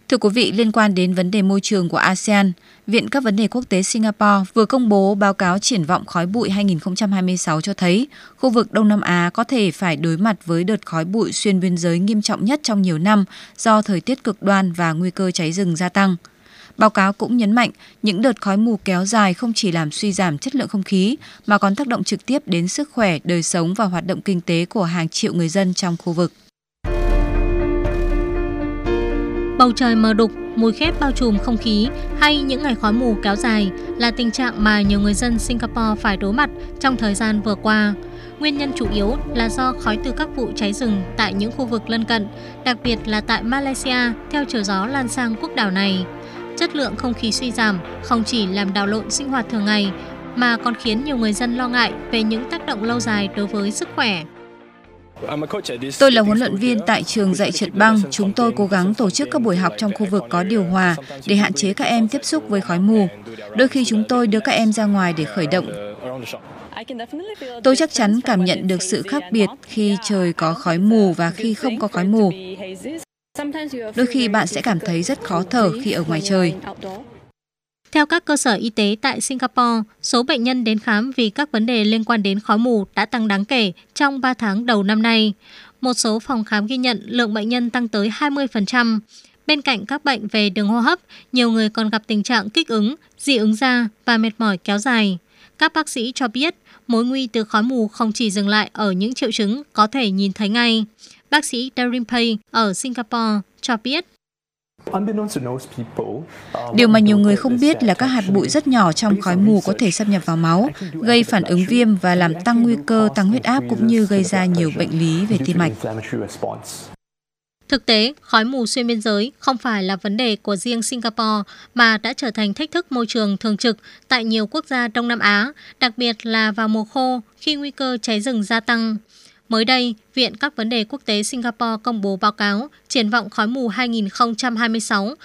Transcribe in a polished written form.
Thưa quý vị, liên quan đến vấn đề môi trường của ASEAN, Viện các vấn đề quốc tế Singapore vừa công bố báo cáo triển vọng khói bụi 2026 cho thấy khu vực Đông Nam Á có thể phải đối mặt với đợt khói bụi xuyên biên giới nghiêm trọng nhất trong nhiều năm do thời tiết cực đoan và nguy cơ cháy rừng gia tăng. Báo cáo cũng nhấn mạnh những đợt khói mù kéo dài không chỉ làm suy giảm chất lượng không khí mà còn tác động trực tiếp đến sức khỏe, đời sống và hoạt động kinh tế của hàng triệu người dân trong khu vực. Bầu trời mờ đục, mùi khét bao trùm không khí hay những ngày khói mù kéo dài là tình trạng mà nhiều người dân Singapore phải đối mặt trong thời gian vừa qua. Nguyên nhân chủ yếu là do khói từ các vụ cháy rừng tại những khu vực lân cận, đặc biệt là tại Malaysia theo chiều gió lan sang quốc đảo này. Chất lượng không khí suy giảm không chỉ làm đảo lộn sinh hoạt thường ngày mà còn khiến nhiều người dân lo ngại về những tác động lâu dài đối với sức khỏe. Tôi là huấn luyện viên tại trường dạy trượt băng. Chúng tôi cố gắng tổ chức các buổi học trong khu vực có điều hòa để hạn chế các em tiếp xúc với khói mù. Đôi khi chúng tôi đưa các em ra ngoài để khởi động. Tôi chắc chắn cảm nhận được sự khác biệt khi trời có khói mù và khi không có khói mù. Đôi khi bạn sẽ cảm thấy rất khó thở khi ở ngoài trời. Theo các cơ sở y tế tại Singapore, số bệnh nhân đến khám vì các vấn đề liên quan đến khói mù đã tăng đáng kể trong 3 tháng đầu năm nay. Một số phòng khám ghi nhận lượng bệnh nhân tăng tới 20%. Bên cạnh các bệnh về đường hô hấp, nhiều người còn gặp tình trạng kích ứng, dị ứng da và mệt mỏi kéo dài. Các bác sĩ cho biết, mối nguy từ khói mù không chỉ dừng lại ở những triệu chứng có thể nhìn thấy ngay. Bác sĩ Darren Pay ở Singapore cho biết, điều mà nhiều người không biết là các hạt bụi rất nhỏ trong khói mù có thể xâm nhập vào máu, gây phản ứng viêm và làm tăng nguy cơ tăng huyết áp cũng như gây ra nhiều bệnh lý về tim mạch. Thực tế, khói mù xuyên biên giới không phải là vấn đề của riêng Singapore mà đã trở thành thách thức môi trường thường trực tại nhiều quốc gia Đông Nam Á, đặc biệt là vào mùa khô khi nguy cơ cháy rừng gia tăng. Mới đây, Viện các vấn đề quốc tế Singapore công bố báo cáo triển vọng khói mù 2026